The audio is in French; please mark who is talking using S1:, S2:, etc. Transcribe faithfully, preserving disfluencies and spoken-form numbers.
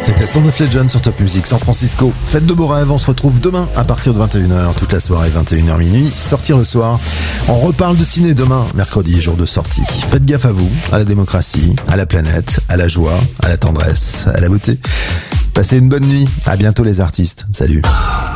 S1: C'était Sound of Legend sur Top Music San Francisco. Faites de beaux rêves, on se retrouve demain à partir de vingt et une heures, toute la soirée, vingt et une heures minuit. Sortir le soir. On reparle de ciné demain, mercredi, jour de sortie. Faites gaffe à vous, à la démocratie, à la planète, à la joie, à la tendresse, à la beauté. Passez une bonne nuit. À bientôt les artistes. Salut.